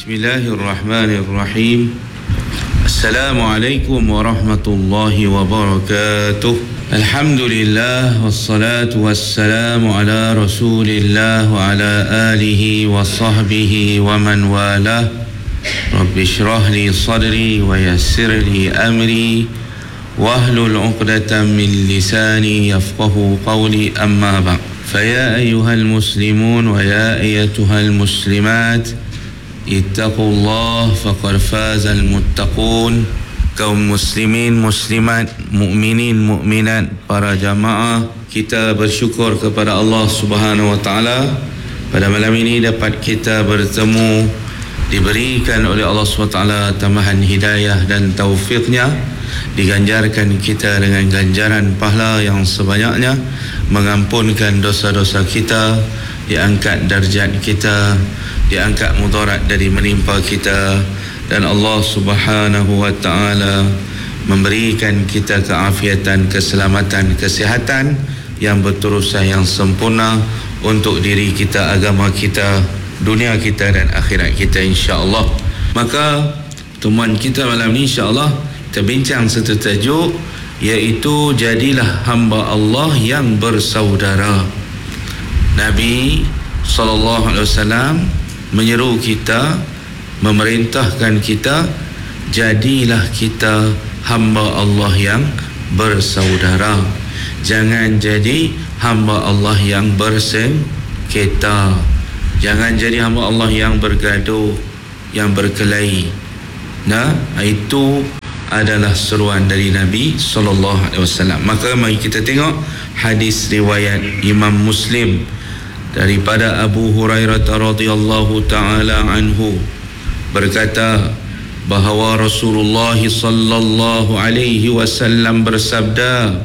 Bismillahirrahmanirrahim. Assalamualaikum warahmatullahi wabarakatuh. Alhamdulillah wassalatu wassalamu ala Rasulillah wa ala alihi wa sahbihi wa man walah. Rabbi shrah li sadri wa yassir li amri wahlul 'uqdatam min lisani yafqahu qawli, amma ba'd. Faya ayyuhal muslimun wa ya ayyatuhal muslimat, ittaqullah faqad fazal muttaqun. Kaum muslimin, muslimat, mukminin, mukminat, para jamaah, kita bersyukur kepada Allah Subhanahu wa taala pada malam ini dapat kita bertemu, diberikan oleh Allah SWT tambahan hidayah dan taufiknya, diganjarkan kita dengan ganjaran pahala yang sebanyaknya, mengampunkan dosa-dosa kita, diangkat darjat kita, diangkat mudarat dari menimpa kita, dan Allah Subhanahu wa taala memberikan kita keafiatan, keselamatan, kesihatan yang berterusan, yang sempurna untuk diri kita, agama kita, dunia kita dan akhirat kita, insya-Allah. Maka pertemuan kita malam ini insya-Allah kita bincang satu tajuk, iaitu jadilah hamba Allah yang bersaudara. Nabi SAW menyeru kita, memerintahkan kita, jadilah kita hamba Allah yang bersaudara. Jangan jadi hamba Allah yang bersengketa. Jangan jadi hamba Allah yang bergaduh, yang berkelahi. Nah, itu adalah seruan dari Nabi SAW. Maka mari kita tengok hadis riwayat Imam Muslim daripada Abu Hurairah radhiyallahu taala anhu, berkata bahawa Rasulullah sallallahu alaihi wasallam bersabda,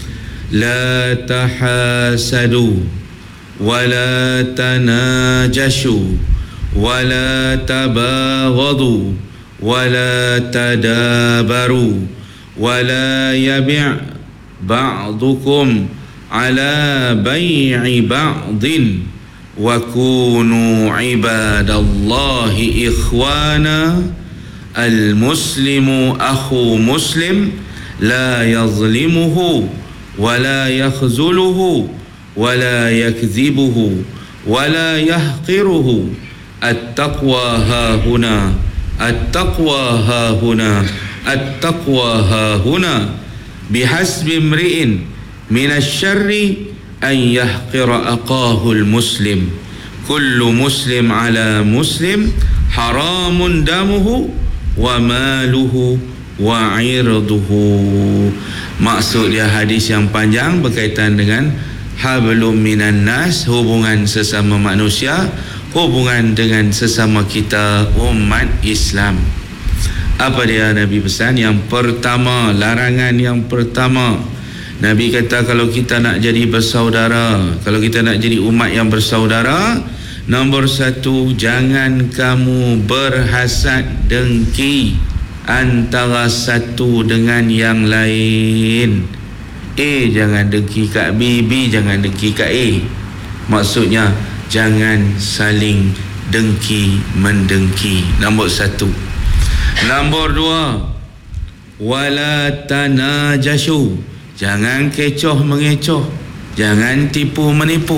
la tahasadu wa la tanajashu wa la tabaghadu wa la tadabaru wa la yabi' ba'dukum ala bai'i ba'din wa kunu ibadallahi ikhwana. Al-muslimu akhu muslim la yazlimuhu wa la yakhzuluhu wa la yakdhibuhu wa la yahqiruhu. At-taqwa hahuna, at-taqwa hahuna, at-taqwa hahuna. Bihasbi imri'in minasyarri an yahqira aqahul muslim. Kullu muslim ala muslim haramun damuhu wa maluhu wa irduhu. Maksud dia hadis yang panjang berkaitan dengan hablum minan nas, hubungan sesama manusia, hubungan dengan sesama kita umat Islam. Apa dia Nabi pesan? Yang pertama, larangan yang pertama, Nabi kata kalau kita nak jadi bersaudara, kalau kita nak jadi umat yang bersaudara, nombor satu, jangan kamu berhasad dengki antara satu dengan yang lain. Jangan dengki kat B, B jangan dengki kat A. Maksudnya jangan saling dengki mendengki. Nombor satu. Nombor dua, wala tanajashu, jangan kecoh mengecoh, jangan tipu menipu.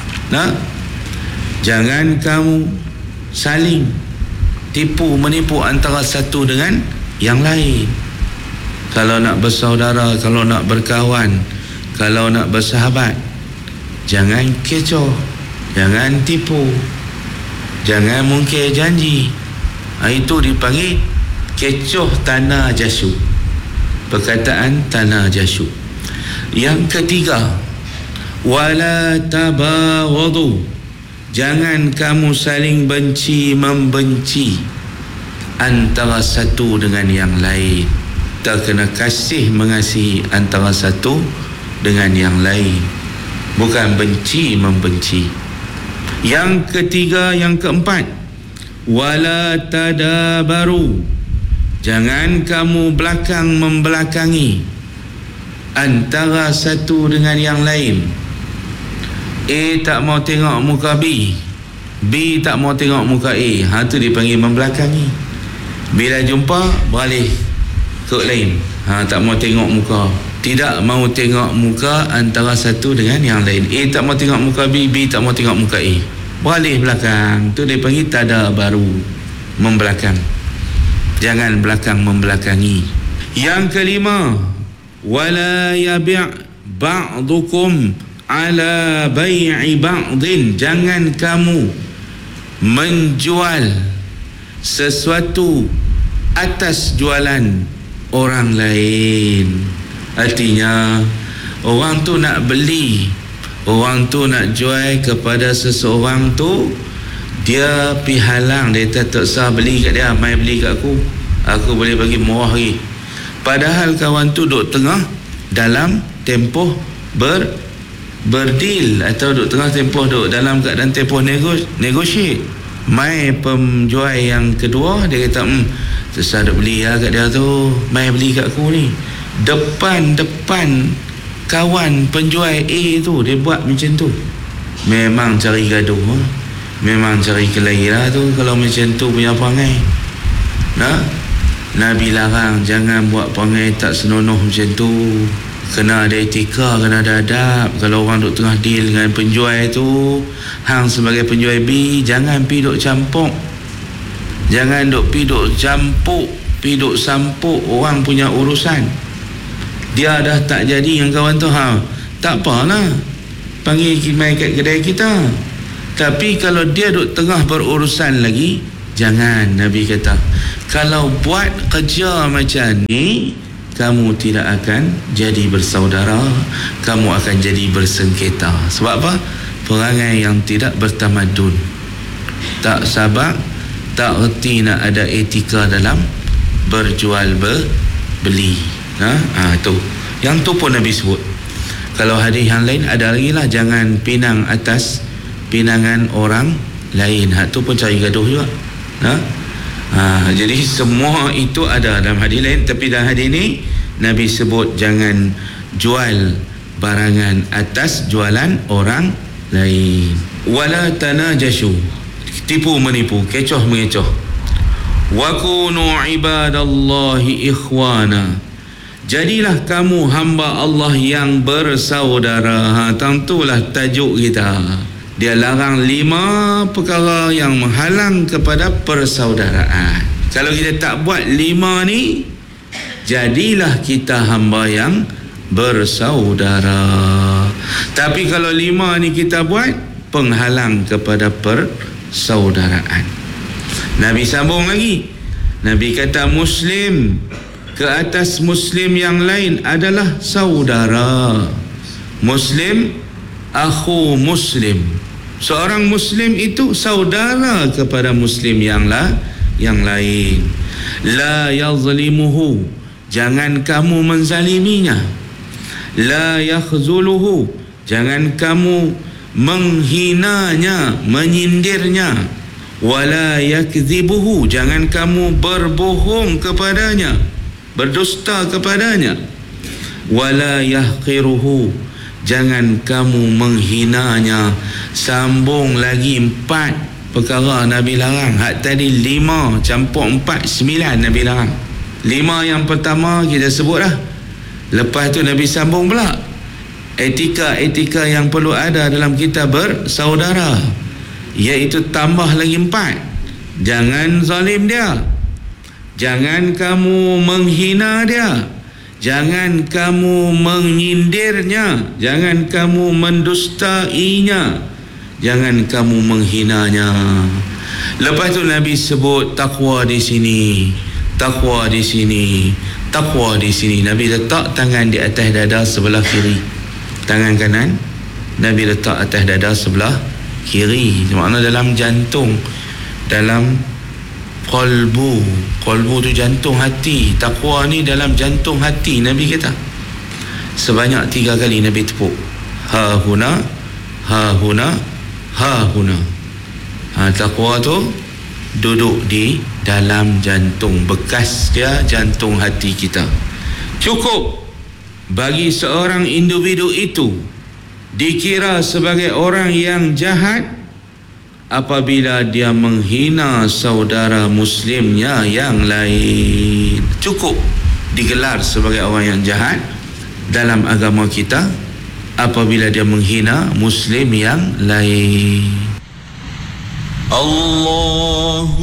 Jangan kamu saling tipu menipu antara satu dengan yang lain. Kalau nak bersaudara, kalau nak berkawan, kalau nak bersahabat, jangan kecoh, jangan tipu, jangan mungkir janji. Itu dipanggil kecoh tanah jasu, perkataan tanah jasu. Yang ketiga, wala tabaghadu, jangan kamu saling benci membenci antara satu dengan yang lain. Kita kena kasih mengasihi antara satu dengan yang lain, bukan benci membenci. Yang ketiga, yang keempat, wala tadabaru, jangan kamu belakang membelakangi antara satu dengan yang lain. A tak mau tengok muka B, B B tak mau tengok muka A, tu dipanggil membelakangi. Bila jumpa beralih ke lain, tak mau tengok muka, tidak mau tengok muka antara satu dengan yang lain. A tak mau tengok muka B, B tak mau tengok muka A, beralih belakang. Tu dipanggil tada baru, membelakang. Jangan belakang membelakangi. Yang kelima, wala yabi' ba'dukum ala bai'i ba'din. Jangan kamu menjual sesuatu atas jualan orang lain. Artinya orang tu nak beli, orang tu nak jual kepada seseorang tu, dia pi halang, dia tak sah beli kat dia, mai beli kat aku boleh bagi murah lagi. Padahal kawan tu duduk tengah dalam tempoh berdil, atau duduk tengah tempoh duduk dalam keadaan tempoh negotiate. Mai penjual yang kedua, dia kata sesah duk beli kat dia tu, mai beli kat aku ni. Depan kawan penjual A tu dia buat macam tu. Memang cari gaduh, memang cari kelahi lah tu kalau macam tu punya perangai. Nabi larang jangan buat perangai tak senonoh macam tu. Kena ada etika, kena ada adab. Kalau orang duk tengah deal dengan penjual tu, hang sebagai penjual B, jangan pi duk campur, jangan duk pi duk campur, pi duk sampuk orang punya urusan. Dia dah tak jadi dengan kawan tu, tak apalah, panggil mai kat kedai kita. Tapi kalau dia duk tengah berurusan lagi, jangan. Nabi kata, kalau buat kerja macam ni, kamu tidak akan jadi bersaudara, kamu akan jadi bersengketa. Sebab apa? Perangai yang tidak bertamadun, tak sabar, tak erti nak ada etika dalam berjual beli. Tu yang tu pun Nabi sebut. Kalau hadis yang lain ada lagi lah, jangan pinang atas pinangan orang lain. Tu pun cari gaduh juga. Jadi semua itu ada dalam hadis lain, tapi dalam hadis ini Nabi sebut jangan jual barangan atas jualan orang lain. Wala tanajashu, tipu menipu, kecoh mengecoh. Wa kunu ibadallahi ikhwana, jadilah kamu hamba Allah yang bersaudara. Tentulah tajuk kita. Dia larang 5 perkara yang menghalang kepada persaudaraan. Kalau kita tak buat 5 ni, jadilah kita hamba yang bersaudara. Tapi kalau 5 ni kita buat, penghalang kepada persaudaraan. Nabi sambung lagi. Nabi kata Muslim ke atas Muslim yang lain adalah saudara. Muslim akhu Muslim. Seorang Muslim itu saudara kepada Muslim yang lain. La yazlimuhu, jangan kamu menzaliminya. La yakhzuluhu, jangan kamu menghinanya, menyindirnya. Wala yakdzibuhu, jangan kamu berbohong kepadanya, berdusta kepadanya. Wala yahqiruhu, jangan kamu menghinanya. Sambung lagi 4 perkara Nabi larang. Hak tadi 5 campur 4, 9 Nabi larang. 5 yang pertama kita sebut dah. Lepas tu Nabi sambung pula etika-etika yang perlu ada dalam kita bersaudara, iaitu tambah lagi 4. Jangan zalim dia, jangan kamu menghina dia, jangan kamu menyindirnya, jangan kamu mendustainya, jangan kamu menghinanya. Lepas tu Nabi sebut takwa di sini, takwa di sini, takwa di sini. Nabi letak tangan di atas dada sebelah kiri, tangan kanan Nabi letak atas dada sebelah kiri. Makna dalam jantung, dalam qalbu. Qalbu tu jantung hati. Takwa ni dalam jantung hati. Nabi kata sebanyak 3 kali Nabi tepuk. Ha huna, ha huna, ha huna. Takwa tu duduk di dalam jantung, bekas dia jantung hati kita. Cukup bagi seorang individu itu dikira sebagai orang yang jahat apabila dia menghina saudara muslimnya yang lain. Cukup digelar sebagai orang yang jahat dalam agama kita apabila dia menghina muslim yang lain. Allahu